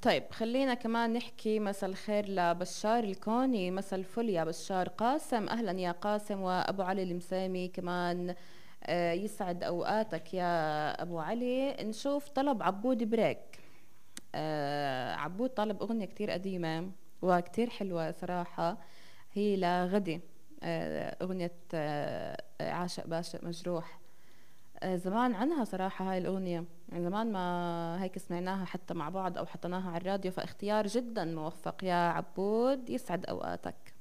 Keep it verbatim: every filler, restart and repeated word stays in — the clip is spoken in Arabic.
طيب خلينا كمان نحكي مساء الخير لبشار الكوني. مساء الفل يا بشار. قاسم، أهلا يا قاسم. وأبو علي المسامي كمان. آه، يسعد أوقاتك يا أبو علي. نشوف طلب عبود بريك. آه، عبود طالب أغنية كتير قديمة وكتير حلوة صراحة. هي لغدي. آه، أغنية آه، عاشق باشق مجروح. آه، زمان عنها صراحة هاي الأغنية، يعني زمان ما هيك سمعناها حتى مع بعض أو حطيناها على الراديو، فاختيار جدا موفق يا عبود، يسعد أوقاتك.